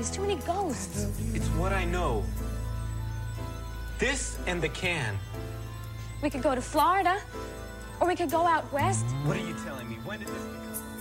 There's too many ghosts. It's what I know. This and the can. We could go to Florida, or we could go out west. What are you telling me? When did this become?